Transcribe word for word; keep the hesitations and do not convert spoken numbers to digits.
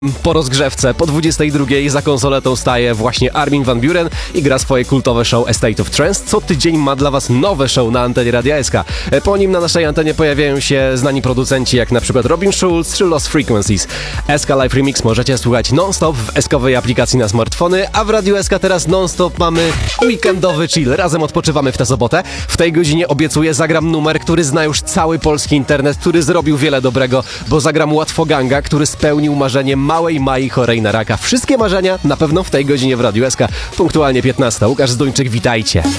Po rozgrzewce, po dwudziestej drugiej za konsoletą staje właśnie Armin van Buuren i gra swoje kultowe show A State of Trance. Co tydzień ma dla Was nowe show na antenie Radia S K. Po nim na naszej antenie pojawiają się znani producenci jak na przykład Robin Schulz czy Lost Frequencies. S K Live Remix możecie słuchać non-stop w eskowej aplikacji na smartfony, a w Radiu S K teraz non-stop mamy weekendowy chill. Razem odpoczywamy w tę sobotę. W tej godzinie obiecuję, zagram numer, który zna już cały polski internet, który zrobił wiele dobrego, bo zagram Łatwoganga, który spełnił marzenie małej Mai chorej na raka. Wszystkie marzenia na pewno w tej godzinie w Radiu S K. Punktualnie piętnasta. Łukasz Zduńczyk, witajcie.